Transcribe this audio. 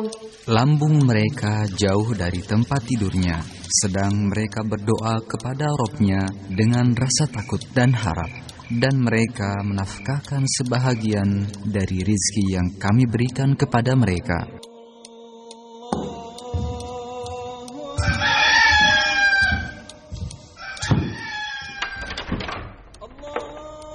Lambung mereka jauh dari tempat tidurnya, sedang mereka berdoa kepada Rabb-nya dengan rasa takut dan harap. Dan mereka menafkahkan sebahagian dari rizki yang kami berikan kepada mereka.